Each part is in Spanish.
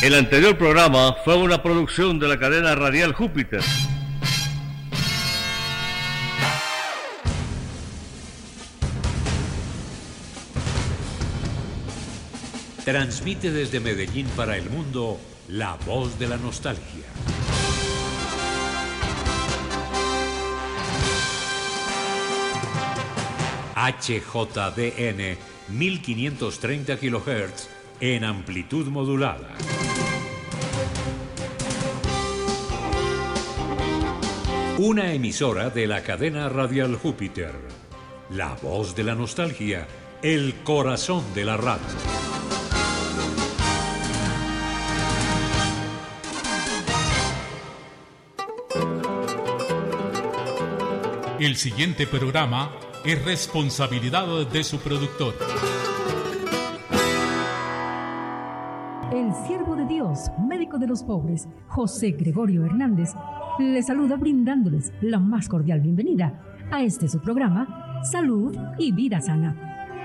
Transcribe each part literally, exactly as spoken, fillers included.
El anterior programa fue una producción de la cadena radial Júpiter. Transmite desde Medellín para el mundo La Voz de la Nostalgia. H J D N mil quinientos treinta kilohertz en amplitud modulada. Una emisora de la cadena radial Júpiter. La Voz de la Nostalgia, el corazón de la radio. El siguiente programa es responsabilidad de su productor. El siervo de Dios, médico de los pobres, José Gregorio Hernández, les saluda brindándoles la más cordial bienvenida a este su programa, Salud y Vida Sana.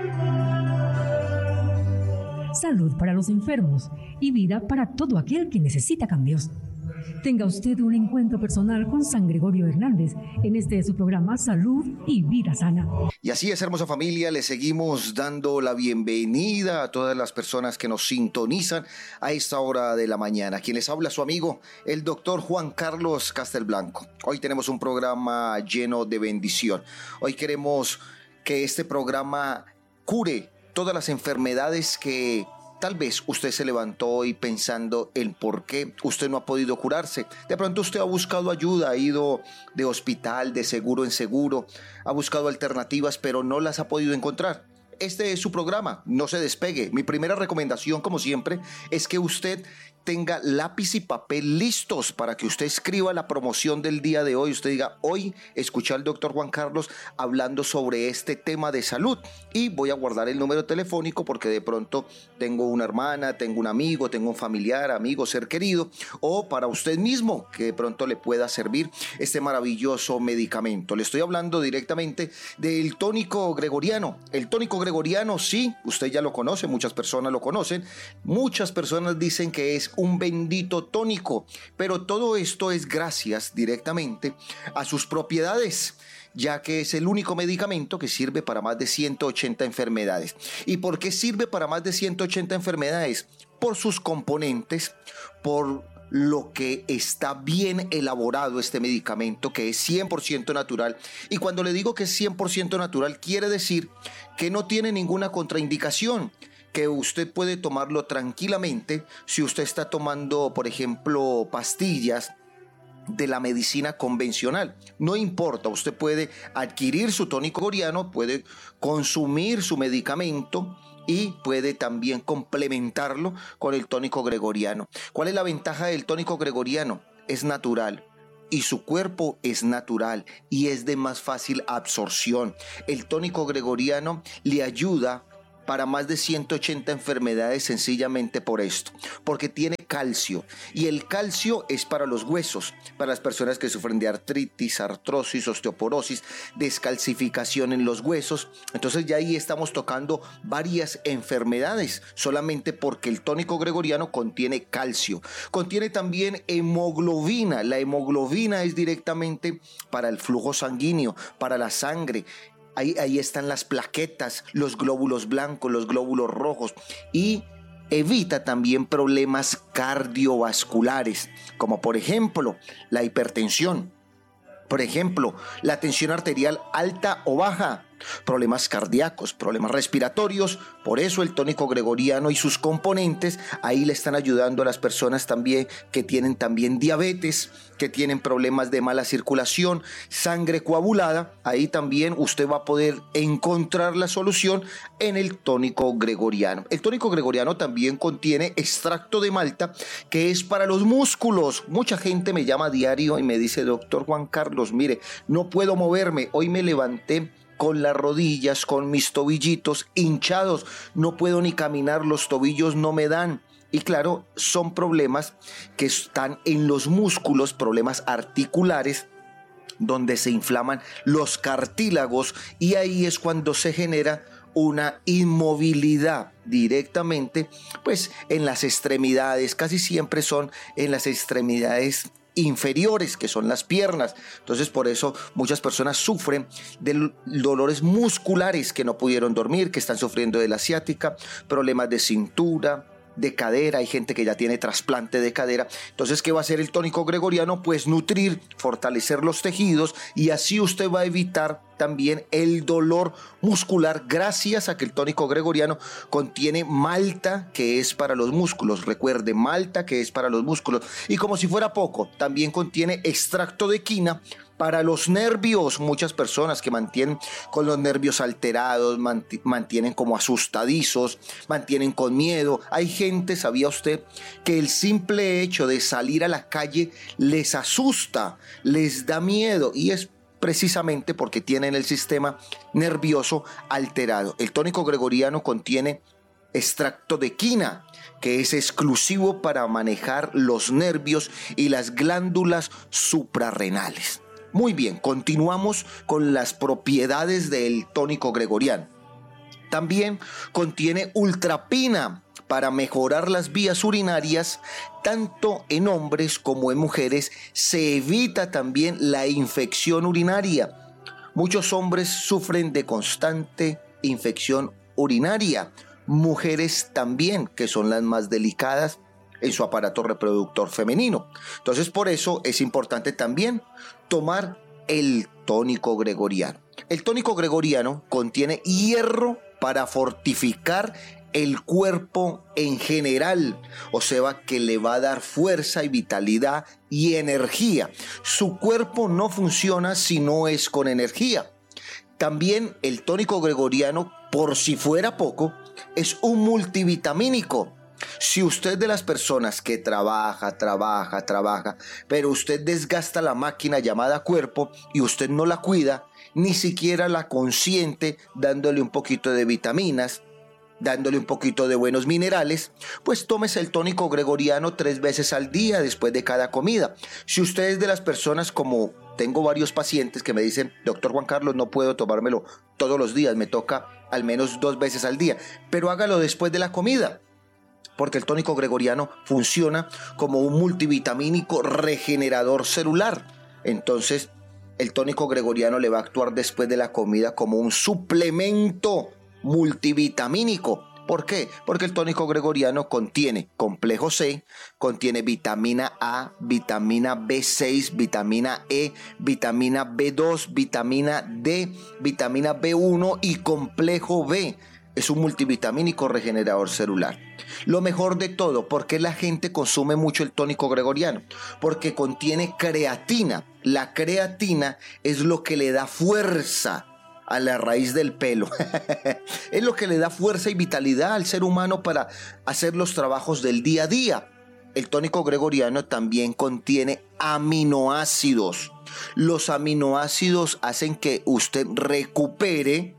Salud para los enfermos y vida para todo aquel que necesita cambios. Tenga usted un encuentro personal con San Gregorio Hernández en este su programa Salud y Vida Sana. Y así es, hermosa familia, le seguimos dando la bienvenida a todas las personas que nos sintonizan a esta hora de la mañana. Quien les habla, su amigo, el doctor Juan Carlos Castelblanco. Hoy tenemos un programa lleno de bendición. Hoy queremos que este programa cure todas las enfermedades que tal vez usted se levantó hoy pensando en por qué usted no ha podido curarse. De pronto usted ha buscado ayuda, ha ido de hospital, de seguro en seguro, ha buscado alternativas, pero no las ha podido encontrar. Este es su programa, no se despegue. Mi primera recomendación, como siempre, es que usted tenga lápiz y papel listos para que usted escriba la promoción del día de hoy. Usted diga, hoy escuché al doctor Juan Carlos hablando sobre este tema de salud y voy a guardar el número telefónico porque de pronto tengo una hermana, tengo un amigo, tengo un familiar, amigo, ser querido, o para usted mismo que de pronto le pueda servir este maravilloso medicamento. Le estoy hablando directamente del tónico gregoriano. El tónico gregoriano, sí, usted ya lo conoce, muchas personas lo conocen, muchas personas dicen que es un bendito tónico, pero todo esto es gracias directamente a sus propiedades, ya que es el único medicamento que sirve para más de ciento ochenta enfermedades. ¿Y por qué sirve para más de ciento ochenta enfermedades? Por sus componentes, por lo que está bien elaborado este medicamento, que es cien por ciento natural. Y cuando le digo que es cien por ciento natural, quiere decir que no tiene ninguna contraindicación, que usted puede tomarlo tranquilamente si usted está tomando, por ejemplo, pastillas de la medicina convencional. No importa, usted puede adquirir su tónico gregoriano, puede consumir su medicamento y puede también complementarlo con el tónico gregoriano. ¿Cuál es la ventaja del tónico gregoriano? Es natural. Y su cuerpo es natural y es de más fácil absorción. El tónico gregoriano le ayuda para más de ciento ochenta enfermedades sencillamente por esto, porque tiene calcio y el calcio es para los huesos, para las personas que sufren de artritis, artrosis, osteoporosis, descalcificación en los huesos. Entonces ya ahí estamos tocando varias enfermedades solamente porque el tónico gregoriano contiene calcio. Contiene también hemoglobina. La hemoglobina es directamente para el flujo sanguíneo, para la sangre. Ahí, ahí están las plaquetas, los glóbulos blancos, los glóbulos rojos y evita también problemas cardiovasculares, como por ejemplo la hipertensión, por ejemplo la tensión arterial alta o baja, problemas cardíacos, problemas respiratorios. Por eso el tónico gregoriano y sus componentes ahí le están ayudando a las personas también que tienen también diabetes, que tienen problemas de mala circulación, sangre coagulada. Ahí también usted va a poder encontrar la solución en el tónico gregoriano. El tónico gregoriano también contiene extracto de malta, que es para los músculos. Mucha gente me llama a diario y me dice, doctor Juan Carlos, mire, no puedo moverme, hoy me levanté con las rodillas, con mis tobillitos hinchados, no puedo ni caminar, los tobillos no me dan. Y claro, son problemas que están en los músculos, problemas articulares, donde se inflaman los cartílagos y ahí es cuando se genera una inmovilidad directamente, pues en las extremidades, casi siempre son en las extremidades inferiores, que son las piernas. Entonces, por eso muchas personas sufren de dolores musculares, que no pudieron dormir, que están sufriendo de la ciática, problemas de cintura, de cadera. Hay gente que ya tiene trasplante de cadera. Entonces, ¿qué va a hacer el tónico gregoriano? Pues nutrir, fortalecer los tejidos, y así usted va a evitar también el dolor muscular, gracias a que el tónico gregoriano contiene malta, que es para los músculos. Recuerde, malta, que es para los músculos. Y como si fuera poco, también contiene extracto de quina para los nervios. Muchas personas que mantienen con los nervios alterados, mantienen como asustadizos, mantienen con miedo. Hay gente, ¿sabía usted?, que el simple hecho de salir a la calle les asusta, les da miedo, y es precisamente porque tienen el sistema nervioso alterado. El tónico gregoriano contiene extracto de quina, que es exclusivo para manejar los nervios y las glándulas suprarrenales. Muy bien, continuamos con las propiedades del tónico gregoriano. También contiene ultrapina para mejorar las vías urinarias, tanto en hombres como en mujeres. Se evita también la infección urinaria. Muchos hombres sufren de constante infección urinaria, mujeres también, que son las más delicadas en su aparato reproductor femenino. Entonces, por eso es importante también tomar el tónico gregoriano. El tónico gregoriano contiene hierro para fortificar el cuerpo en general, o sea que le va a dar fuerza y vitalidad y energía. Su cuerpo no funciona si no es con energía. También el tónico gregoriano, por si fuera poco, es un multivitamínico. Si usted es de las personas que trabaja, trabaja, trabaja, pero usted desgasta la máquina llamada cuerpo y usted no la cuida, ni siquiera la consiente dándole un poquito de vitaminas, dándole un poquito de buenos minerales, pues tómese el tónico gregoriano tres veces al día después de cada comida. Si usted es de las personas, como tengo varios pacientes que me dicen, doctor Juan Carlos, no puedo tomármelo todos los días, me toca al menos dos veces al día, pero hágalo después de la comida, porque el tónico gregoriano funciona como un multivitamínico regenerador celular. Entonces, el tónico gregoriano le va a actuar después de la comida como un suplemento multivitamínico. ¿Por qué? Porque el tónico gregoriano contiene complejo C, contiene vitamina A, vitamina B seis, vitamina E, vitamina B dos, vitamina D, vitamina B uno y complejo B. Es un multivitamínico regenerador celular. Lo mejor de todo, ¿por qué la gente consume mucho el tónico gregoriano? Porque contiene creatina. La creatina es lo que le da fuerza a la raíz del pelo. Es lo que le da fuerza y vitalidad al ser humano para hacer los trabajos del día a día. El tónico gregoriano también contiene aminoácidos. Los aminoácidos hacen que usted recupere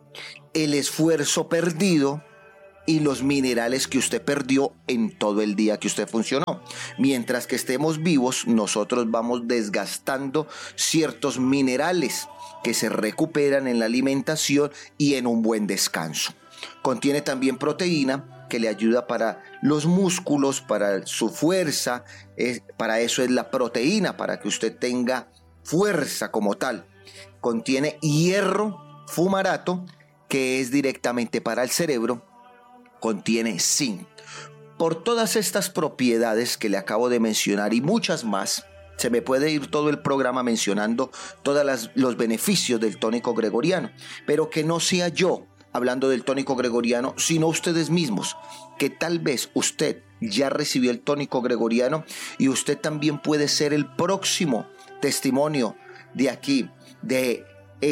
el esfuerzo perdido y los minerales que usted perdió en todo el día que usted funcionó. Mientras que estemos vivos, nosotros vamos desgastando ciertos minerales que se recuperan en la alimentación y en un buen descanso. Contiene también proteína que le ayuda para los músculos, para su fuerza. Es, para eso es la proteína, para que usted tenga fuerza como tal. Contiene hierro, fumarato, que es directamente para el cerebro. Contiene zinc. Por todas estas propiedades que le acabo de mencionar y muchas más, se me puede ir todo el programa mencionando todos los beneficios del tónico gregoriano, pero que no sea yo hablando del tónico gregoriano, sino ustedes mismos, que tal vez usted ya recibió el tónico gregoriano y usted también puede ser el próximo testimonio de aquí, de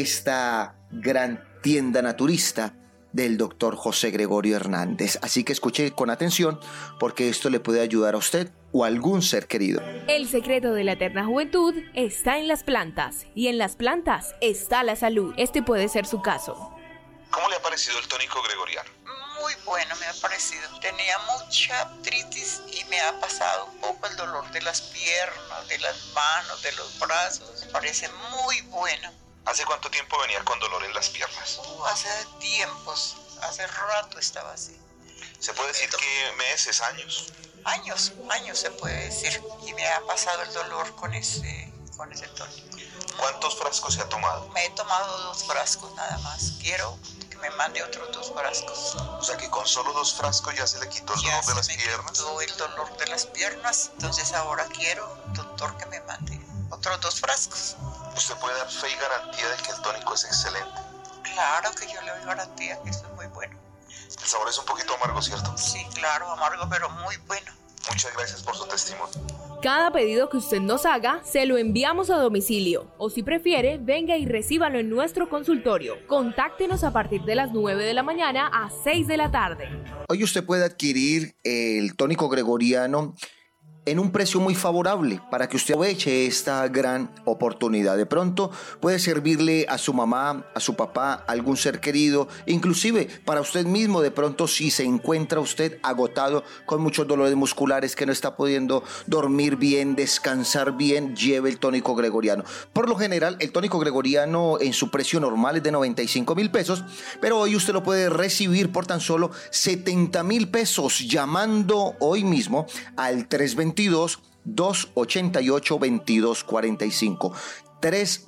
esta gran tienda naturista del doctor José Gregorio Hernández. Así que escuche con atención, porque esto le puede ayudar a usted o a algún ser querido. El secreto de la eterna juventud está en las plantas, y en las plantas está la salud. Este puede ser su caso. ¿Cómo le ha parecido el tónico gregoriano? Muy bueno me ha parecido. Tenía mucha artritis y me ha pasado un poco el dolor de las piernas, de las manos, de los brazos. Parece muy bueno. ¿Hace cuánto tiempo venía con dolor en las piernas? Uh, hace tiempos, hace rato estaba así. ¿Se puede decir que meses, años? Años, años se puede decir. Y me ha pasado el dolor con ese, con ese tónico. ¿Cuántos frascos se ha tomado? Me he tomado dos frascos nada más. Quiero que me mande otros dos frascos. O sea que con solo dos frascos ya se le quitó el ya dolor de las me piernas. Quitó el dolor de las piernas. Entonces ahora quiero, doctor, que me mande otros dos frascos. ¿Usted puede dar fe y garantía de que el tónico es excelente? Claro que yo le doy garantía que esto es muy bueno. El sabor es un poquito amargo, ¿cierto? Sí, claro, amargo, pero muy bueno. Muchas gracias por su testimonio. Cada pedido que usted nos haga, se lo enviamos a domicilio. O si prefiere, venga y recíbalo en nuestro consultorio. Contáctenos a partir de las nueve de la mañana a seis de la tarde. Hoy usted puede adquirir el tónico gregoriano en un precio muy favorable para que usted aproveche esta gran oportunidad. De pronto puede servirle a su mamá, a su papá, a algún ser querido, inclusive para usted mismo. De pronto, si se encuentra usted agotado con muchos dolores musculares, que no está pudiendo dormir bien, descansar bien, lleve el tónico gregoriano. Por lo general, el tónico gregoriano en su precio normal es de noventa y cinco mil pesos, pero hoy usted lo puede recibir por tan solo setenta mil pesos llamando hoy mismo al tres dos dos, dos ocho ocho, dos dos cuatro cinco. tres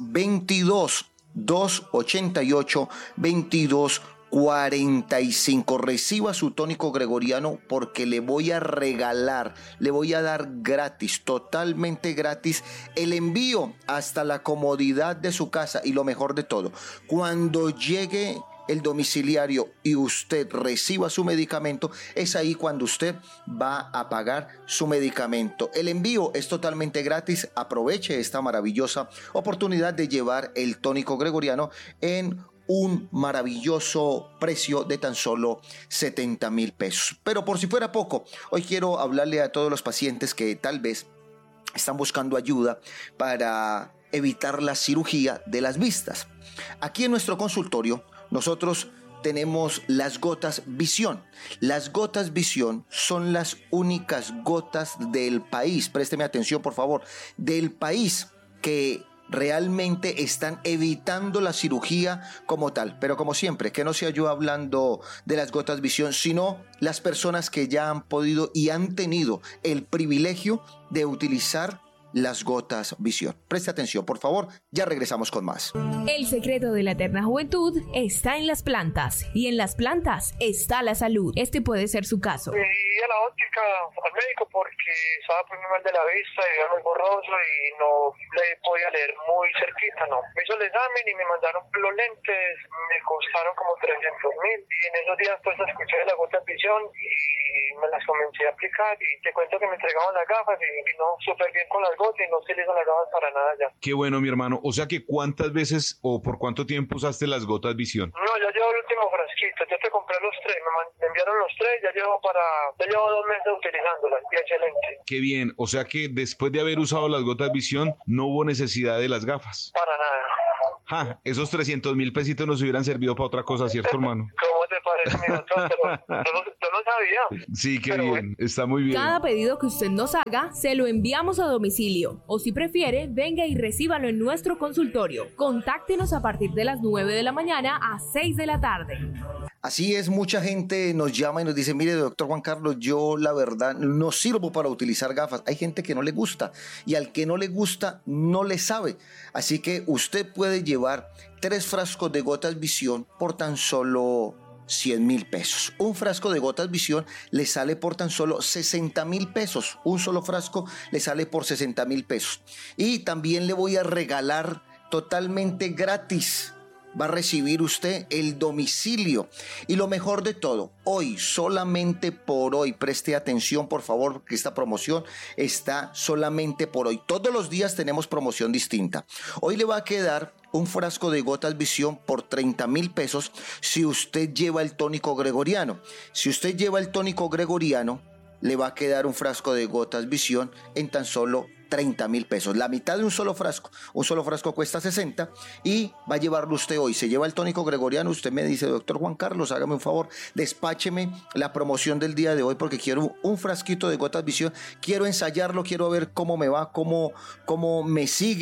dos dos, dos ocho ocho, dos dos cuarenta y cinco. Reciba su tónico gregoriano porque le voy a regalar, le voy a dar gratis, totalmente gratis, el envío hasta la comodidad de su casa. Y lo mejor de todo, cuando llegue el domiciliario y usted reciba su medicamento, es ahí cuando usted va a pagar su medicamento. El envío es totalmente gratis. Aproveche esta maravillosa oportunidad de llevar el tónico gregoriano en un maravilloso precio de tan solo setenta mil pesos. Pero por si fuera poco, hoy quiero hablarle a todos los pacientes que tal vez están buscando ayuda para evitar la cirugía de las vistas. Aquí en nuestro consultorio nosotros tenemos las gotas Visión. Las gotas Visión son las únicas gotas del país, présteme atención por favor, del país que realmente están evitando la cirugía como tal. Pero como siempre, que no sea yo hablando de las gotas Visión, sino las personas que ya han podido y han tenido el privilegio de utilizar las gotas Visión. Preste atención, por favor, ya regresamos con más. El secreto de la eterna juventud está en las plantas, y en las plantas está la salud. Este puede ser su caso. Fui a la óptica, al médico, porque estaba muy mal de la vista y era muy borroso y no le podía leer muy cerquita, no. Me hizo el examen y me mandaron los lentes, me costaron como trescientos mil, y en esos días pues escuché la gota Visión y me las comencé a aplicar, y te cuento que me entregaban las gafas y, y no, súper bien con las gotas y no utilizo las gafas para nada ya. Qué bueno, mi hermano. O sea que ¿cuántas veces o por cuánto tiempo usaste las gotas Visión? No, ya llevo el último frasquito, yo te compré los tres, me, man- me enviaron los tres, ya llevo para, ya llevo dos meses utilizándolas, y excelente. Qué bien. O sea que después de haber usado las gotas Visión no hubo necesidad de las gafas. Para nada. Ja, esos trescientos mil pesitos nos hubieran servido para otra cosa, ¿cierto, hermano? ¿Cómo te parece, mi doctor? Yo no, yo no- yo no sabía. Sí, qué Pero bien. bueno. Está muy bien. Cada pedido que usted nos haga, se lo enviamos a domicilio. O si prefiere, venga y recíbalo en nuestro consultorio. Contáctenos a partir de las nueve de la mañana a seis de la tarde. Así es, mucha gente nos llama y nos dice, mire, doctor Juan Carlos, yo la verdad no sirvo para utilizar gafas. Hay gente que no le gusta, y al que no le gusta no le sabe. Así que usted puede llevar tres frascos de gotas Visión por tan solo cien mil pesos. Un frasco de gotas Visión le sale por tan solo sesenta mil pesos. Un solo frasco le sale por sesenta mil pesos. Y también le voy a regalar totalmente gratis. Va a recibir usted el domicilio. Y lo mejor de todo, hoy, solamente por hoy, preste atención por favor, porque esta promoción está solamente por hoy. Todos los días tenemos promoción distinta. Hoy le va a quedar un frasco de gotas Visión por treinta mil pesos si usted lleva el tónico gregoriano. Si usted lleva el tónico gregoriano, le va a quedar un frasco de gotas Visión en tan solo treinta mil pesos, la mitad de un solo frasco. Un solo frasco cuesta sesenta y va a llevarlo usted hoy. Se lleva el tónico gregoriano, usted me dice, doctor Juan Carlos, hágame un favor, despácheme la promoción del día de hoy porque quiero un frasquito de gotas Visión, quiero ensayarlo, quiero ver cómo me va, cómo, cómo me sigue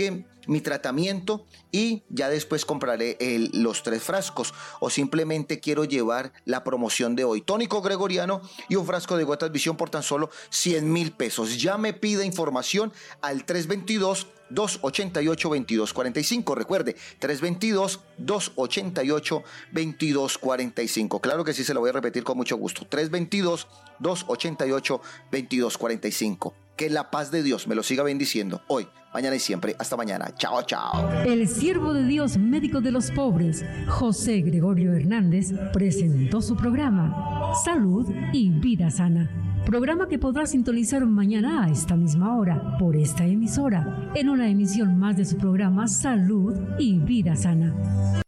mi tratamiento y ya después compraré el, los tres frascos, o simplemente quiero llevar la promoción de hoy, tónico gregoriano y un frasco de gotas visión por tan solo cien mil pesos. Ya me pide información al tres dos dos, dos ocho ocho, dos dos cuatro cinco. Recuerde, tres dos dos, dos ocho ocho, dos dos cuatro cinco. Claro que sí, se lo voy a repetir con mucho gusto. tres dos dos, dos ocho ocho, dos dos cuatro cinco. Que la paz de Dios me lo siga bendiciendo hoy, mañana y siempre. Hasta mañana. Chao, chao. El siervo de Dios, médico de los pobres, José Gregorio Hernández, presentó su programa Salud y Vida Sana. Programa que podrá sintonizar mañana a esta misma hora por esta emisora, en una emisión más de su programa Salud y Vida Sana.